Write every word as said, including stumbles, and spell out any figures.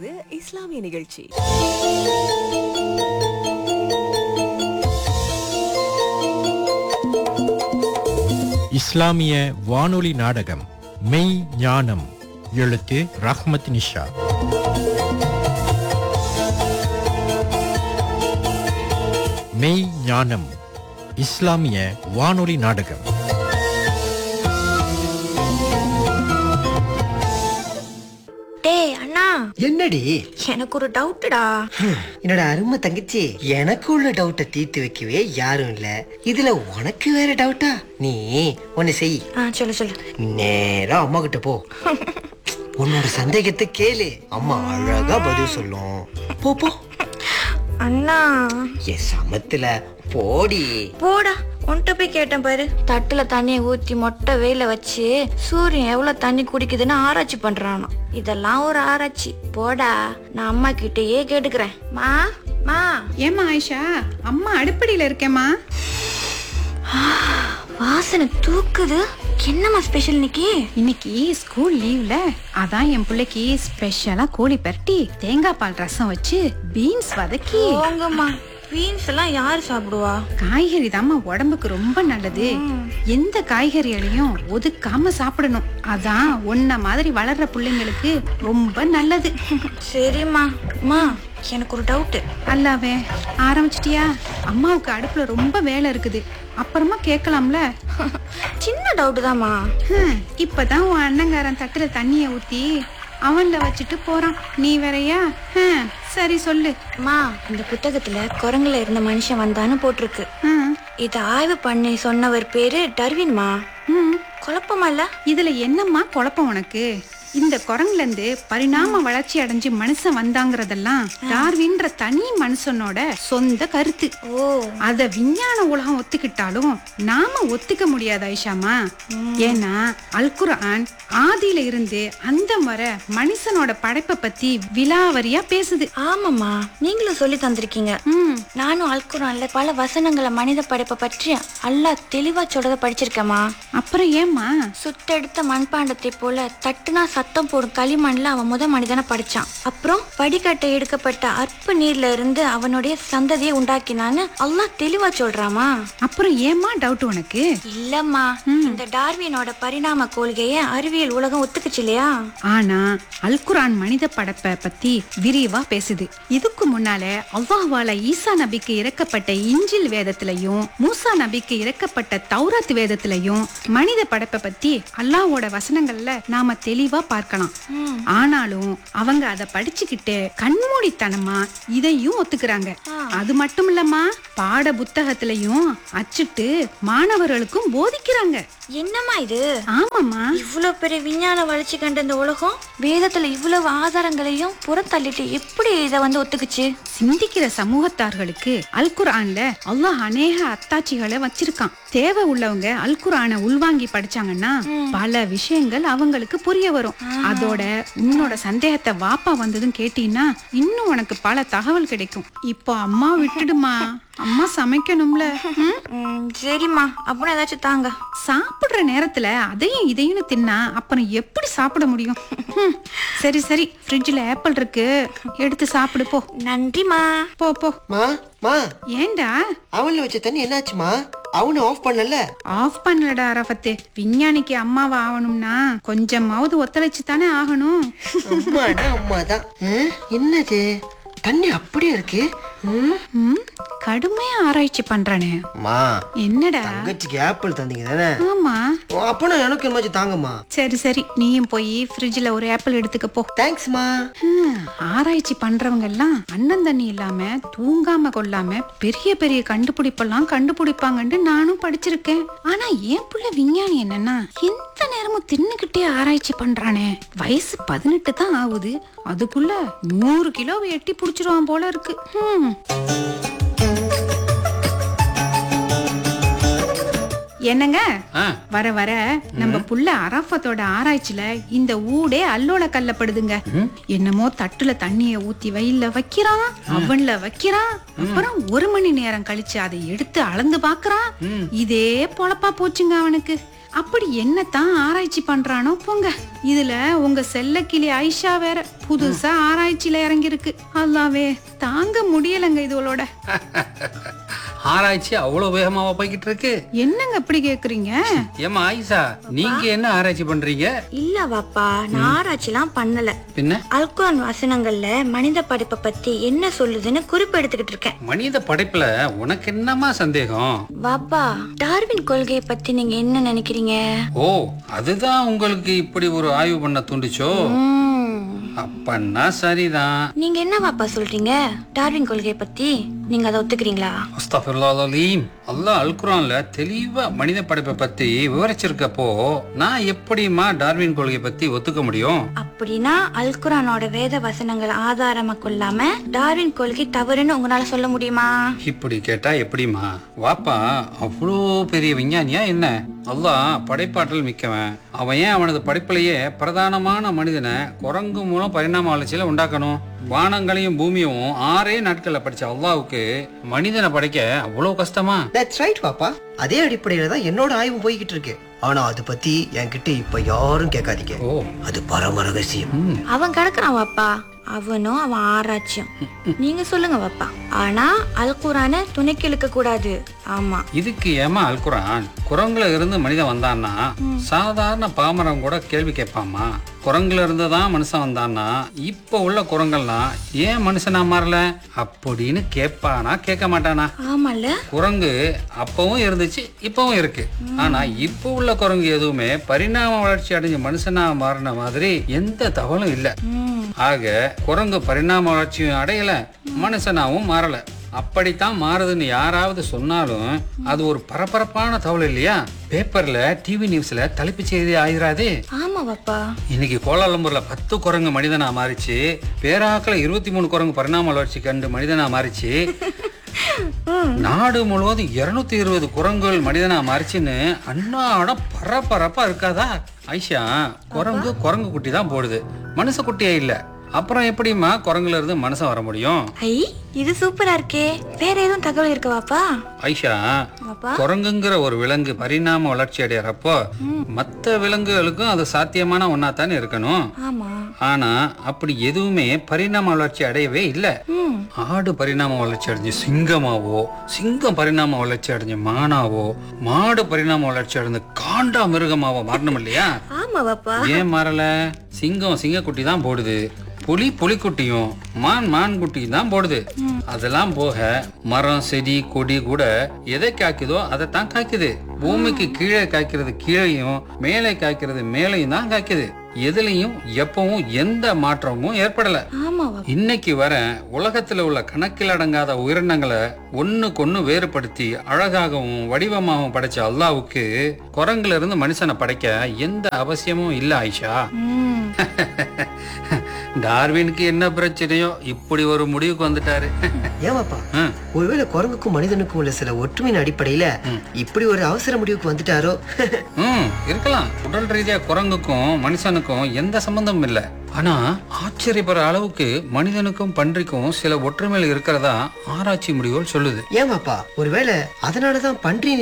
வருகிறது இஸ்லாமிய நிகழ்ச்சி. இஸ்லாமிய வானொலி நாடகம் மெய் ஞானம். எழுத்து ரஹ்மத் நிஷா. மெய் ஞானம் இஸ்லாமிய வானொலி நாடகம். டேய் அண்ணா, என்னடி? எனக்கு ஒரு டவுட்டுடா. என்னோட அருமை தங்கச்சி, எனக்கு உள்ள டவுட்டை தீர்த்து வைக்கவே யாரும் இல்ல, இதுல உனக்கு வேற டவுட்டா? நீ ஒன்னு செய். ஆ சொல்லு சொல்லு. நேரா அம்மா கிட்ட போ. உன்னோட சந்தேகத்தை கேளு, அம்மா அழகா பதில் சொல்லும். போ போ. அண்ணா என் சமத்துல போடி. போடா, உன்கிட்ட போய் கேட்டேன் பாரு. தட்டுல தண்ணியை ஊத்தி மொட்டை வெயில வச்சு சூரியன் எவ்வளவு தண்ணி குடிக்குதுன்னு ஆராய்ச்சி பண்றானோ. இதெல்லாம் ஒரு ஆராய்ச்சி. போடா, நான் அம்மா கிட்டயே கேட்டுக்கிறேன். மா மா. ஏமா ஆயிஷா, அம்மா அடுப்படியில இருக்கேம்மா. வாசனை தூக்குது. என்னம்மா ஸ்பெஷல் இன்னைக்கு? இன்னைக்கு ஸ்கூல் லீவ்ல, அதான் என் பிள்ளைக்கு ஸ்பெஷலா கோழி பரட்டி தேங்காய் பால் ரசம் வச்சு பீன்ஸ் வதக்கி. போங்கம்மா, பீன்ஸ் எல்லாம் யாரு சாப்பிடுவா? காய்கறி தாம்மா உடம்புக்கு ரொம்ப நல்லது. எந்த காய்கறிகளையும் ஒதுக்காம சாப்பிடணும். அதான் ஒன்ன மாதிரி வளர்ற பிள்ளைங்களுக்கு ரொம்ப நல்லது. சரிம்மா. அம்மா, எனக்கு ஒரு டவுட். அல்லாவே ஆரம்பிச்சிட்டியா? அம்மாவுக்கு அடுப்புல ரொம்ப வேலை இருக்குது, அப்புறமா கேட்கலாம்ல. சின்ன டவுட் தாம்மா. இப்பதான் உன் அண்ணங்காரன் தட்டுல தண்ணிய ஊத்தி அவன்ல வச்சுட்டு போறான், நீ வேறையா? சரி சொல்லு. அம்மா, இந்த புத்தகத்துல குரங்குல இருந்த மனுஷன் வந்தான்னு போட்டிருக்கு. இத ஆய்வு பண்ணி சொன்னவர் பேரு டர்வின்மா. குழப்பமா இல்ல? இதுல என்னம்மா குழப்பம் உனக்கு? இந்த குரங்குல இருந்து பரிணாம வளர்ச்சி அடைஞ்சு மனுஷன் வந்தாங்கிறதெல்லாம் டார்வின்ற தனி மனுஷனோட சொந்த கருத்து. ஓ, அத விஞ்ஞான உலகம் ஒத்துக்கிட்டாலும் நாம ஒத்துக்க முடியாது ஐஷாமா. ஏன்னா அல்குர்ஆன் ஆதியில இருந்து அந்த முறை மனுஷனோட படைப்பை பத்தி விலாவரியா பேசுது. ஆமாம்மா, நீங்களும் சொல்லி தந்திருக்கீங்க. நானும் அல்குர்ஆன்ல பல வசனங்களை மனித படைப்பை பற்றி அல்லாஹ் தெளிவா சொல்றத படிச்சிருக்கேம்மா. அப்புறம் ஏம்மா? சுத்தெடுத்த மண்பாண்டத்தை போல தட்டுனா சத்தம் போடும் களிமண்ல அவன் முத மனிதனை படிச்சான். அப்புறம் வடிகட்டை எடுக்கப்பட்ட அற்ப நீர்ல இருந்து அவனுடைய சந்ததியை உண்டாக்கினான்னு அல்லாஹ் தெளிவா சொல்றாமா. அப்புறம் ஏம்மா டவுட் உனக்கு? இல்லம்மா, இந்த டார்வினோட பரிணாம கொள்கையை அறிவியல் உலகம் ஒத்துக்குச்சு இல்லையா? ஆனா அல்குர்ஆன் மனித படைப்பை பத்தி விரிவா பேசுது. இதுக்கு முன்னால அல்லாஹ்வால ஈசா நபிக்கு இறக்கப்பட்ட இஞ்சில் வேதத்திலையும் மூசா நபிக்கு இறக்கப்பட்ட தௌராத் வேதத்திலையும் மனித படைப்பை பத்தி அல்லாஹ்வோட வசனங்கள்ல நாம தெளிவா பார்க்கலாம். ஆனாலும் அவங்க அதை படிச்சுக்கிட்டு கண்மூடித்தனமா இதையும் ஒத்துக்கிறாங்க. அது மட்டும் இல்லம்மா, பாட புத்தகத்திலையும் அச்சிட்டு மாணவர்களுக்கும் போதிக்கிறாங்க. என்னம்மா இது? ஆமாம்மா, இவ்வளவு பெரிய விஞ்ஞான வளர்ச்சி கண்ட இந்த உலகம் வேதத்துல இவ்வளவு ஆதாரங்களையும் புறத்தள்ளிட்டு எப்படி இதை வந்து ஒத்துக்குச்சு? சிந்திக்கிற சமூகத்தார்களுக்கு அல்குர்ஆன்ல அல்லாஹ் அநேக அத்தாட்சிகளை வச்சிருக்கான். தேவை உள்ளவங்க அல்குர்ஆனை உள்வாங்கி படிச்சாங்கன்னா பல விஷயங்கள் அவங்களுக்கு புரிய வரும். அதோட உன்னோட சந்தேகத்தை வாப்பா வந்ததும் கேட்டீங்கன்னா இன்னும் உனக்கு பல தகவல் கிடைக்கும். இப்போ அம்மா விட்டுடுமா, அம்மா சமைக்கணும்ல. சரிம்மா, அப்புறம் ஏதாச்சும் தாங்க. சாப்பிடுற நேரத்துல அதையும் இதையும் தின்னா அப்புறம் எப்படி சாப்பிட முடியும்? சரி சரி, ஃப்ரிட்ஜ்ல ஆப்பிள் இருக்கு, எடுத்து சாப்பிடு போ. நன்றிமா. போ போ. மா மா, ஏண்டா அவன்ல வச்ச தண்ணி என்னாச்சுமா? அவனு ஆஃப் பண்ணல. ஆஃப் பண்ணலடா அரஃபத்து. விஞ்ஞானிக்கு அம்மாவா ஆகணும்னா கொஞ்சமாவது ஒத்துழைச்சு தானே ஆகணும். அம்மாடா அம்மாதான். என்னது தண்ணி அப்படியே இருக்கு? கடுமையா ஆராய்ச்சி பண்றானே. மா, என்னடா? தங்கச்சிக்கு ஆப்பிள் தந்தீங்க தானே? ஆமா. அப்பனா எனக்கு என்னாச்சும் தாங்கம்மா. சரி சரி, நீயும் போய் ஃப்ரிட்ஜ்ல ஒரு ஆப்பிள் எடுத்துக்க போ. தேங்க்ஸ்மா. ஆராய்ச்சி பண்றவங்க எல்லாம் அண்ணன் தண்ணி இல்லாம தூங்காம கொள்ளாம பெரிய பெரிய கண்டுபிடிப்பெல்லாம் கண்டுபிடிப்பாங்கன்னு நானும் படிச்சிருக்கேன். ஆனா என் புள்ள விஞ்ஞானி என்னன்னா எந்த நேரமும் தின்னுகிட்டே ஆராய்ச்சி பண்றானே. வயசு பதினெட்டு தான் ஆகுது, அதுக்குள்ள நூறு கிலோவை எட்டி புடிச்சிருவான் போல இருக்கு. என்னங்க ஆ, வர வர நம்ம புள்ள அரஃபத்தோட ஆராய்ச்சியில இந்த ஊடே அல்லோல கல்லப்படுதுங்க. என்னமோ தட்டுல தண்ணிய ஊத்தி வெயில்ல வைக்கிறான், அவன்ல வைக்கிறான், அப்புறம் ஒரு மணி நேரம் கழிச்சு அதை எடுத்து அளந்து பாக்குறான். இதே பொழப்பா போச்சுங்க அவனுக்கு. அப்படி என்னத்தான் ஆராய்ச்சி பண்றானோ போங்க. இதுல உங்க செல்ல கிளி ஐஷா வேற புதுசா ஆராய்ச்சியில இறங்கி இருக்கு. அல்லாவே தாங்க முடியலங்க இதுவளோட. ஆராய்ச்சி அவ்வளவு வேகமாவா போய்கிட்டு இருக்கு? என்னங்க அப்படி கேக்குறீங்க? ஏமா ஆயிஷா, நீங்க என்ன ஆராய்ச்சி பண்றீங்க? இல்ல வாப்பா, நான் ஆராய்ச்சி எல்லாம் பண்ணல. பின்ன அல்குரான் வசனங்கள்ல மனித படைப்பை பத்தி என்ன சொல்லுதுன்னு குறிப்பு எடுத்துக்கிட்டு இருக்கேன். மனித படைப்புல உனக்கு என்னமா சந்தேகம்? வாப்பா, டார்வின் கொள்கையை பத்தி நீங்க என்ன நினைக்கிறீங்க? ஓ, அதுதான் உங்களுக்கு இப்படி ஒரு ஆய்வு பண்ண தூண்டுச்சோ? அப்பன்னா சரிதான். நீங்க என்ன வாப்பா சொல்றீங்க டார்வின் கொள்கையை பத்தி? நீங்க அதை ஒத்துக்கிறீங்களா? அஸ்தக்ஃபிருல்லாஹ். அல்லாஹ் அல் குர்ஆன்ல தெளிவா மனித படைப்பை பத்தி விவரிச்சிருக்கப்போ நான் எப்படிமா டார்வின் கொள்கையை பத்தி ஒத்துக்க முடியும்? அப்படின்னா அல்குரானோட வேத வசனங்களை ஆதாரமா கொள்ளாம டார்வின் கொள்கை தவறுன்னு உங்களால சொல்ல முடியுமா? இப்படி கேட்டா எப்படிமா? வாப்பா அவ்வளோ பெரிய விஞ்ஞானியா என்ன? அல்லாஹ் படைப்பாற்றல் மிக்கவன். அவன் ஏன் அவனது படைப்பிலேயே பிரதானமான மனிதனை குரங்கு மூலம் பரிணாம வளர்ச்சியில உண்டாக்கணும்? வானங்களையும் பூமியும் ஆறே நாட்கள்ல படிச்ச அல்லாஹ்வுக்கு மனிதனை படைக்க அவ்வளவு கஷ்டமா? That's right பாப்பா. அதே அடிப்படையில தான் என்னோட ஆய்வு போய்கிட்டு இருக்கு. ஆனா அது பத்தி என்கிட்ட இப்ப யாரும் கேட்காதீங்க. ஓ, அது பரம ரகசியம். அவன் கிடக்குறான் வாப்பா, அவனும் அவன் ஆராய்ச்சியும். நீங்க சொல்லுங்க வாப்பா. ஆனா அல்குரானை துணைக்கு இழுக்க கூடாது. ஆமா, இதுக்கு ஏமா அல் குர்ஆன் குரங்குல இருந்து மனிதன் வந்தான்னா சாதாரண பாமரம் கூட கேள்வி கேட்பாமா? குரங்குல இருந்து தான் மனுஷன் வந்தான்னா இப்ப உள்ள குரங்கெல்லாம் ஏன் மனுஷனா மாறல அப்படின்னு கேட்பானா கேட்க மாட்டானா? ஆமால. குரங்கு அப்பவும் இருந்துச்சு, இப்பவும் இருக்கு. ஆனா இப்ப உள்ள குரங்கு எதுவுமே பரிணாம வளர்ச்சி அடைஞ்ச மனுஷனா மாறின மாதிரி எந்த தகவலும் இல்ல. ஆக குரங்கு பரிணாம வளர்ச்சியும் அடையல, மனுஷனாவும் மாறல. அப்படித்தான் மாறுதுன்னு யாராவது சொன்னாலும் அது ஒரு பரபரப்பான தகவல் இல்லையா? பேப்பர்ல டிவி நியூஸ்ல தலைப்புச் செய்தி ஆயிராது. ஆமா வாப்பா. இன்னைக்கு கோலாலம்பூர்ல பத்து குரங்கு மனிதனா மாறிச்சு, பேராக்கல இருபத்தி மூணு குரங்கு பரிணாம வளர்ச்சி கண்டு மனிதனா மாறிச்சு, நாடு முழுவதும் இருநூத்தி இருபது குரங்குகள் மனிதனா மாறிச்சுன்னு அன்னாடம் பரபரப்பா இருக்காதா? ஐஷா, குரங்கு குரங்கு குட்டி தான் போடுது, மனுஷ குட்டியே இல்ல. அப்புறம் எப்படிமா குரங்குல இருந்து மனுஷன் வர முடியும்? ஐ, இது சூப்பரா இருக்கே. வேற எதுவும் தகவல் இருக்கு வாப்பா? ஐஷா, குரங்குங்கிற ஒரு விலங்கு பரிணாம வளர்ச்சி அடையறப்போ மத்த விலங்குகளுக்கும் அது சாத்தியமான ஒன்னா தானே இருக்கணும். ஆமா. ஆனா அப்படி எதுவுமே பரிணாம வளர்ச்சி அடையவே இல்ல. ஆடு பரிணாம வளர்ச்சி அடைஞ்சு சிங்கமாவோ, சிங்கம் பரிணாம வளர்ச்சி அடைஞ்ச மானாவோ, மாடு பரிணாம வளர்ச்சி அடைஞ்ச காண்டா மிருகமாவோ மாறணும் இல்லையா? ஆமா வாப்பா. ஏன் மாறல? சிங்கம் சிங்கக்குட்டி தான் போடுது, புலி புலிக்குட்டியும் மான் மான் குட்டி தான் போடுது. அதெல்லாம் போக மரம் செடி கொடி கூட எதை காய்க்குதோ அதை தான் காய்க்குது. பூமிக்கு கீழே காய்க்கிறது கீழையும், மேலே காய்க்கிறது மேலையும் தான் காய்க்குது. எதுலயும் எப்பவும் எந்த மாற்றமும் ஏற்படல. இன்னைக்கு வர உலகத்துல உள்ள கணக்கில் அடங்காத உயிரினங்களை ஒண்ணுக்கு ஒண்ணு வேறுபடுத்தி அழகாகவும் வடிவமாகவும் படைச்ச அல்லாஹ்வுக்கு குரங்குல இருந்து மனுஷனை படைக்க எந்த அவசியமும் இல்ல ஆயிஷா. டார்வினுக்கு என்ன பிரச்சனையோ இப்படி ஒரு முடிவுக்கு வந்துட்டாரு. ஏமாப்பா, ஒருவேளை குரங்குக்கும் மனிதனுக்கும் உள்ள சில ஒற்றுமையின் அடிப்படையில இப்படி ஒரு அவசர முடிவுக்கு வந்துட்டாரோ? ம், இருக்கலாம். உடல் ரீதியா குரங்குக்கும் மனுஷனுக்கும் எந்த சம்பந்தமும் இல்ல. ஆனா ஆச்சரியப்படுற அளவுக்கு மனிதனுக்கும் பன்றிக்கும் சில ஒற்றுமைகள் இருக்கிறதா ஆராய்ச்சி முடிவுகள் சொல்லுது. ஏமாப்பா, ஒருவேளை அதனாலதான் பன்றி